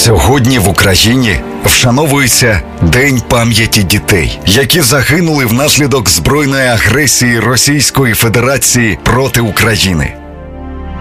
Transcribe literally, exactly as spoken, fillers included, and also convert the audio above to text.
Сьогодні в Україні вшановується День пам'яті дітей, які загинули внаслідок збройної агресії Російської Федерації проти України.